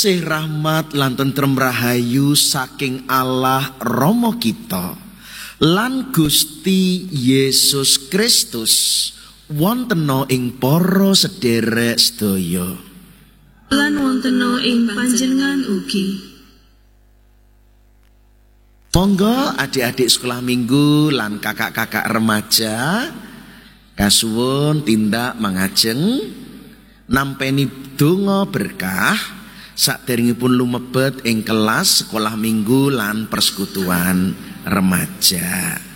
Kasih rahmat lan tentrem rahayu saking Allah Rama kita lan Gusti Yesus Kristus wontena ing para sederek sedaya lan wontena ing panjenengan ugi. Monggo adik-adik sekolah minggu lan kakak-kakak remaja kasuwun tindak mangajeng nampeni donga berkah saderengipun lumebet ing kelas sekolah minggu lan persekutuan remaja.